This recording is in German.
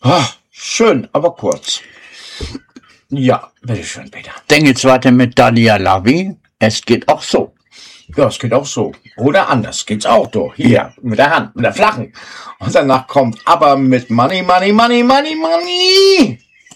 Schön, aber kurz. Ja, bitteschön, Peter. Denk jetzt weiter mit Dalia Lavi. Es geht auch so. Ja, es geht auch so. Oder anders geht's auch doch. Hier, mit der Hand, mit der flachen. Und danach kommt aber mit Money, Money, Money, Money, Money.